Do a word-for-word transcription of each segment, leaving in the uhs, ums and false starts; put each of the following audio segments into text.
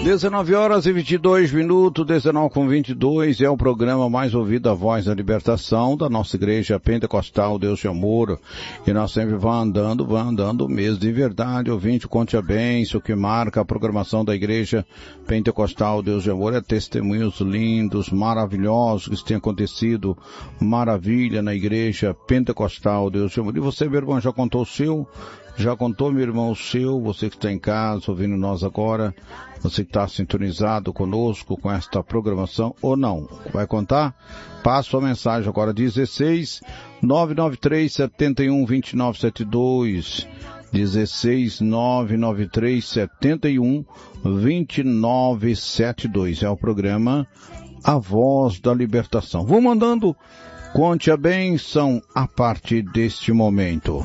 dezenove horas e vinte e dois minutos, dezenove com vinte e dois, é o programa mais ouvido, a voz da libertação da nossa igreja pentecostal Deus de Amor. E nós sempre vamos andando, vamos andando mesmo, de verdade, ouvinte, conte a bênção, o que marca a programação da igreja pentecostal Deus de Amor é testemunhos lindos, maravilhosos que têm acontecido, maravilha na igreja pentecostal Deus de Amor. E você, meu irmão, já contou o seu? Já contou, meu irmão, o seu? Você que está em casa, ouvindo nós agora, você que está sintonizado conosco com esta programação ou não? Vai contar? Passa sua mensagem agora, dezesseis, nove nove três, sete um, dois nove sete dois, dezesseis, nove nove três, sete um, dois nove sete dois. É o programa A Voz da Libertação. Vou mandando, conte a bênção a partir deste momento.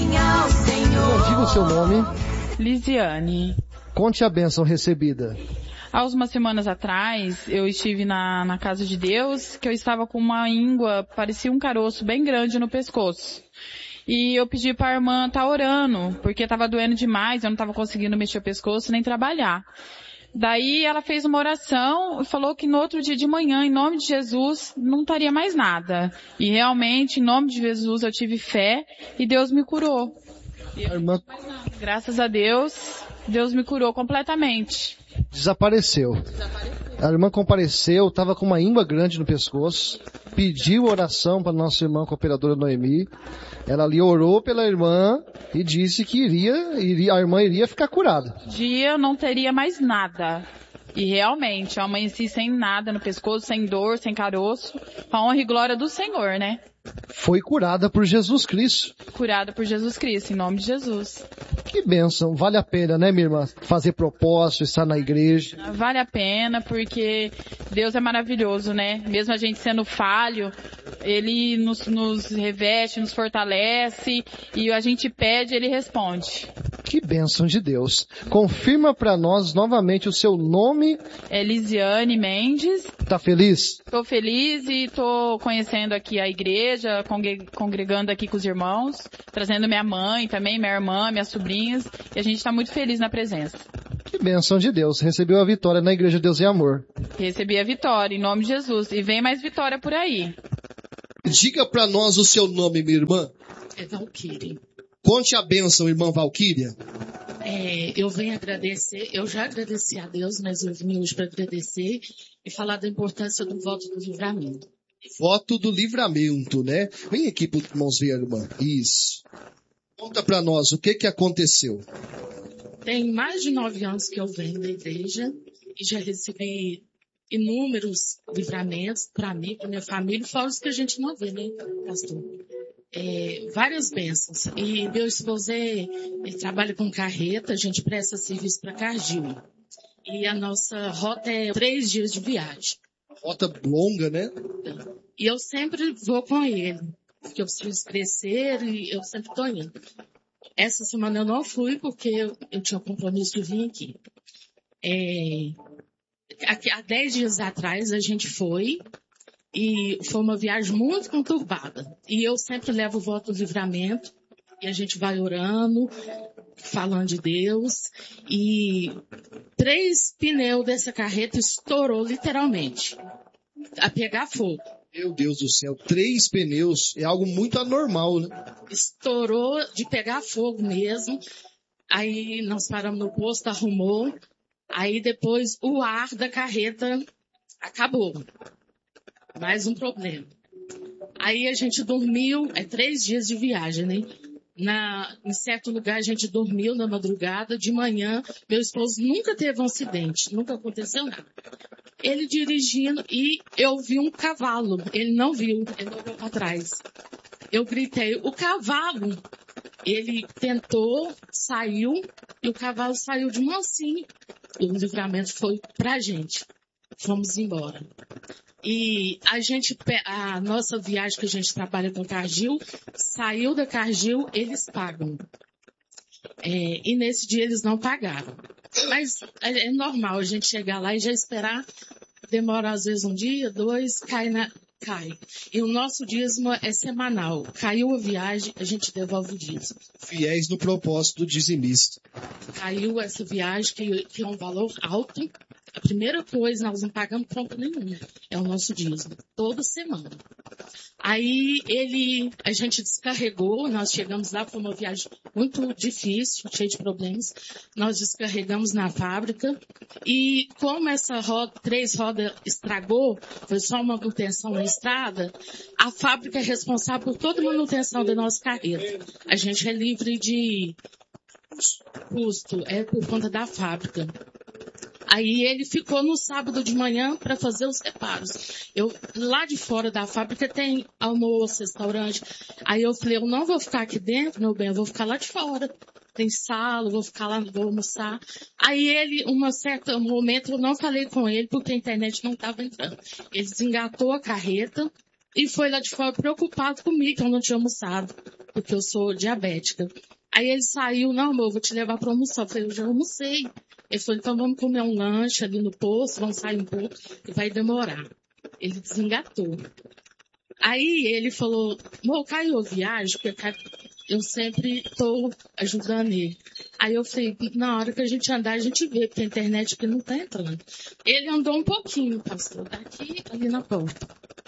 Diga o seu nome. Lisiane. Conte a bênção recebida. Há umas semanas atrás, eu estive na, na casa de Deus, que eu estava com uma íngua, parecia um caroço bem grande no pescoço. E eu pedi para a irmã estar orando, porque estava doendo demais, eu não estava conseguindo mexer o pescoço nem trabalhar. Daí ela fez uma oração e falou que no outro dia de manhã, em nome de Jesus, não estaria mais nada. E realmente, em nome de Jesus, eu tive fé e Deus me curou. A irmã... Graças a Deus, Deus me curou completamente. Desapareceu. Desapareceu. A irmã compareceu, estava com uma íngua grande no pescoço, pediu oração para nossa irmã cooperadora Noemi. Ela ali orou pela irmã e disse que iria, iria, a irmã iria ficar curada. Dia eu não teria mais nada. E realmente, eu amanheci sem nada no pescoço, sem dor, sem caroço. A honra e glória do Senhor, né? Foi curada por Jesus Cristo. Curada por Jesus Cristo, em nome de Jesus. Que bênção. Vale a pena, né, minha irmã? Fazer propósito, estar na igreja. Vale a pena, porque Deus é maravilhoso, né? Mesmo a gente sendo falho, Ele nos, nos reveste, nos fortalece, e a gente pede, Ele responde. Que bênção de Deus. Confirma para nós novamente o seu nome. É Lisiane Mendes. Tá feliz? Tô feliz e tô conhecendo aqui a igreja, congregando aqui com os irmãos, trazendo minha mãe também, minha irmã, minhas sobrinhas, e a gente tá muito feliz na presença. Que bênção de Deus. Recebeu a vitória na igreja Deus e Amor. Recebi a vitória, em nome de Jesus. E vem mais vitória por aí. Diga para nós o seu nome, minha irmã. É Valquíria. Conte a bênção, irmã Valquíria. É, eu venho agradecer, eu já agradeci a Deus, mas eu vim hoje para agradecer e falar da importância do voto do livramento. Voto do livramento, né? Vem aqui para os irmãos ver, irmã. Isso. Conta para nós, o que que aconteceu? Tem mais de nove anos que eu venho da igreja e já recebi inúmeros livramentos para mim, para minha família, fora os que a gente não vê, né, pastor? É, várias bênçãos. E meu esposo, é, ele trabalha com carreta, a gente presta serviço para Cardil. E a nossa rota é três dias de viagem. Rota longa, né? E eu sempre vou com ele, porque eu preciso crescer e eu sempre estou indo. Essa semana eu não fui porque eu, eu tinha compromisso de vir aqui. É, aqui. Há dez dias atrás a gente foi. E foi uma viagem muito conturbada. E eu sempre levo o voto do livramento. E a gente vai orando, falando de Deus. E três pneus dessa carreta estourou literalmente. A pegar fogo. Meu Deus do céu, três pneus é algo muito anormal, né? Estourou de pegar fogo mesmo. Aí nós paramos no posto, arrumou. Aí depois o ar da carreta acabou. Mais um problema. Aí a gente dormiu, é três dias de viagem, né? Na, em certo lugar a gente dormiu na madrugada, de manhã, meu esposo nunca teve um acidente, nunca aconteceu nada. Ele dirigindo e eu vi um cavalo, ele não viu, ele olhou para trás. Eu gritei, o cavalo! Ele tentou, saiu, e o cavalo saiu de mansinho. E o livramento foi pra gente. Fomos embora. E a gente, a nossa viagem que a gente trabalha com Cardil, saiu da Cardil, eles pagam. É, e nesse dia eles não pagaram. Mas é, é normal a gente chegar lá e já esperar, demora às vezes um dia, dois, cai na, cai. E o nosso dízimo é semanal. Caiu a viagem, a gente devolve o dízimo. Fiéis no propósito do dizimista. Caiu essa viagem, que, que é um valor alto, A primeira coisa, nós não pagamos conta nenhuma. É o nosso dízimo. Toda semana. Aí ele, a gente descarregou, nós chegamos lá, foi uma viagem muito difícil, cheia de problemas. Nós descarregamos na fábrica e como essa roda, três rodas estragou, foi só uma manutenção na estrada, a fábrica é responsável por toda a manutenção da nossa carreta. A gente é livre de custo, é por conta da fábrica. Aí ele ficou no sábado de manhã para fazer os reparos. Eu, lá de fora da fábrica tem almoço, restaurante. Aí eu falei, eu não vou ficar aqui dentro, meu bem, eu vou ficar lá de fora. Tem sala, vou ficar lá, vou almoçar. Aí ele, um certo momento, eu não falei com ele porque a internet não estava entrando. Ele desengatou a carreta e foi lá de fora preocupado comigo, que eu não tinha almoçado, porque eu sou diabética. Aí ele saiu, não, amor, eu vou te levar para almoçar. Eu falei, eu já almocei. Ele falou, então vamos comer um lanche ali no posto, vamos sair um pouco, e vai demorar. Ele desengatou. Aí ele falou, amor, Caio, eu viajo, porque eu sempre estou ajudando ele. Aí eu falei, na hora que a gente andar, a gente vê, porque a internet aqui não está entrando. Ele andou um pouquinho, pastor, daqui ali na porta.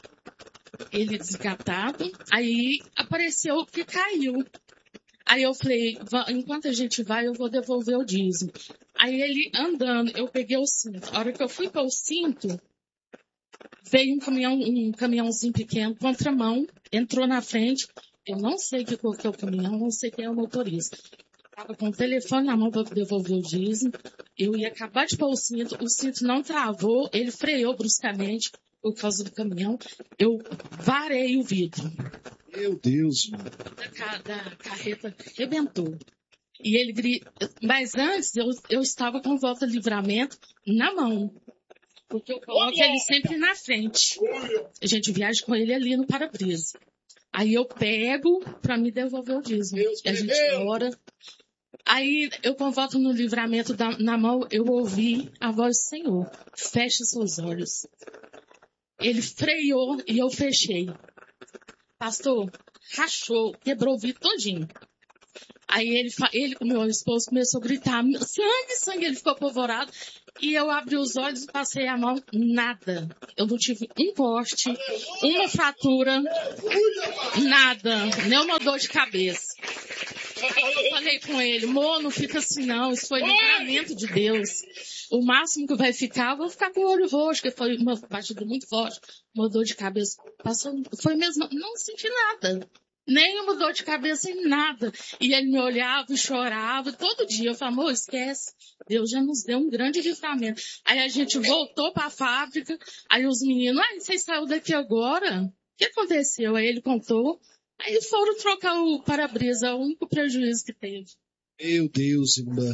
Ele desengatado, aí apareceu que caiu. Aí eu falei, enquanto a gente vai, eu vou devolver o dízimo. Aí ele andando, eu peguei o cinto. A hora que eu fui para o cinto, veio um caminhão, um caminhãozinho pequeno, contramão, entrou na frente. Eu não sei que cor que é o caminhão, não sei quem é o motorista. Estava com o telefone na mão para devolver o dízimo. Eu ia acabar de pôr o cinto, o cinto não travou, ele freou bruscamente por causa do caminhão. Eu varei o vidro. Meu Deus, mano. Da, da carreta arrebentou. E ele grita. Mas antes eu, eu estava com volta de livramento na mão. Porque eu coloco ele sempre na frente. A gente viaja com ele ali no para-brisa. Aí eu pego para me devolver o dízimo. E a gente ora. Aí eu com volta no livramento da, na mão, eu ouvi a voz do Senhor. Feche seus olhos. Ele freou e eu fechei. Pastor, rachou, quebrou o vidro todinho. Aí ele, ele com meu esposo, começou a gritar, sangue, sangue, ele ficou apavorado. E eu abri os olhos e passei a mão, nada. Eu não tive um corte, uma fratura, nada, nem uma dor de cabeça. Eu falei com ele, amor, não fica assim não, isso foi livramento de Deus. O máximo que vai ficar, eu vou ficar com o olho roxo, que foi uma batida muito forte, uma dor de cabeça. Passou, foi mesmo, não senti nada. Nem uma dor de cabeça, nem nada. E ele me olhava e chorava todo dia. Eu falei, amor, esquece. Deus já nos deu um grande livramento. Aí a gente voltou para a fábrica. Aí os meninos, ah, vocês saíram daqui agora? O que aconteceu? Aí ele contou. Aí foram trocar o para-brisa, o único prejuízo que teve. Meu Deus, irmã.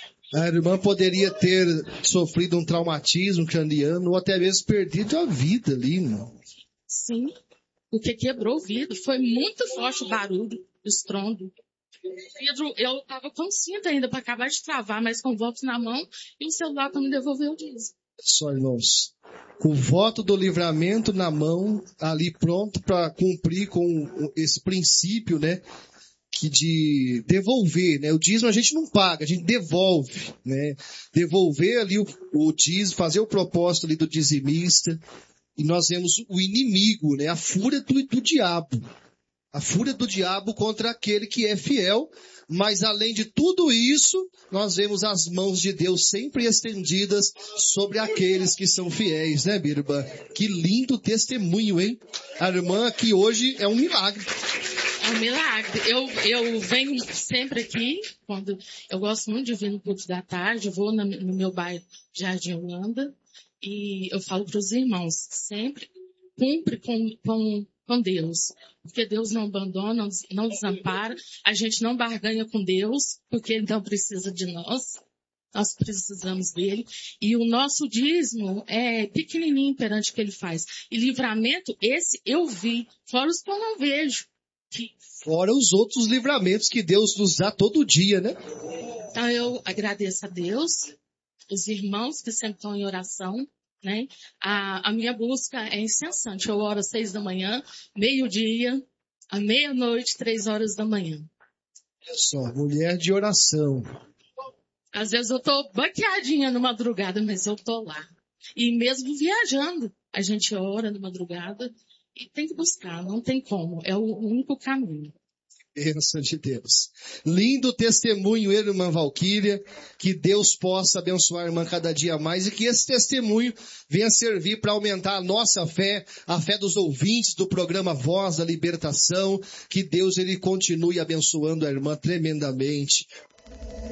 A irmã poderia ter sofrido um traumatismo craniano ou até mesmo perdido a vida ali, irmão. Sim. Porque quebrou o vidro. Foi muito forte o barulho, o estrondo. O vidro, eu estava com cinta ainda para acabar de travar, mas com o voto na mão e o celular para me devolver o dízimo. Só, irmãos, com o voto do livramento na mão, ali pronto para cumprir com esse princípio, né? Que de devolver, né? O dízimo a gente não paga, a gente devolve, né? Devolver ali o, o dízimo, fazer o propósito ali do dizimista. E nós vemos o inimigo, né? A fúria do, do diabo. A fúria do diabo contra aquele que é fiel. Mas além de tudo isso, nós vemos as mãos de Deus sempre estendidas sobre aqueles que são fiéis, né, Birba? Que lindo testemunho, hein? A irmã aqui hoje é um milagre. É um milagre. Eu, eu venho sempre aqui, quando eu gosto muito de vir no culto da tarde, vou na, no meu bairro Jardim Holanda. E eu falo para os irmãos, sempre cumpre com, com, com Deus. Porque Deus não abandona, não desampara. A gente não barganha com Deus, porque Ele não precisa de nós. Nós precisamos dele. E o nosso dízimo é pequenininho perante o que Ele faz. E livramento, esse eu vi, fora os que eu não vejo. Fora os outros livramentos que Deus nos dá todo dia, né? Então eu agradeço a Deus. Os irmãos que sempre estão em oração, né? A, a minha busca é incessante. Eu oro às seis da manhã, meio-dia, à meia-noite, três horas da manhã. Olha só, mulher de oração. Às vezes eu tô baqueadinha na madrugada, mas eu tô lá. E mesmo viajando, a gente ora na madrugada e tem que buscar, não tem como. É o único caminho. Bênção de Deus. Lindo testemunho, irmã Valquíria. Que Deus possa abençoar a irmã cada dia mais e que esse testemunho venha servir para aumentar a nossa fé, a fé dos ouvintes do programa Voz da Libertação. Que Deus ele continue abençoando a irmã tremendamente.